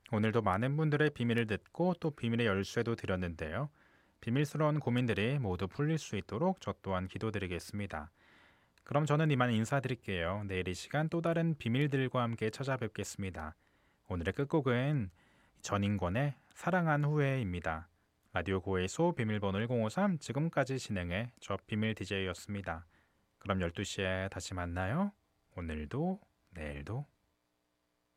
오늘도 많은 분들의 비밀을 듣고 또 비밀의 열쇠도 드렸는데요. 비밀스러운 고민들이 모두 풀릴 수 있도록 저 또한 기도드리겠습니다. 그럼 저는 이만 인사드릴게요. 내일 이 시간 또 다른 비밀들과 함께 찾아뵙겠습니다. 오늘의 끝곡은 전인권의 사랑한 후에입니다. 라디오 고해소 비밀번호 1053 지금까지 진행해 저 비밀 DJ였습니다. 그럼 12시에 다시 만나요. 오늘도 내일도